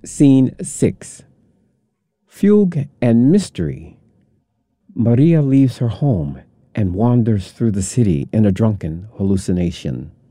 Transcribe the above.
Scene 6. Fugue and mystery. Maria leaves her home and wanders through the city in a drunken hallucination.